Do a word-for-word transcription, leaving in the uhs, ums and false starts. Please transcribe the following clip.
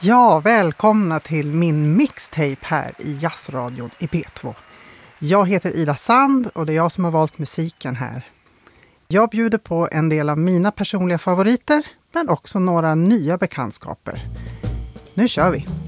Ja, välkomna till min mixtape här i Jazzradion i P två. Jag heter Ida Sand och det är jag som har valt musiken här. Jag bjuder på en del av mina personliga favoriter, men också några nya bekantskaper. Nu kör vi!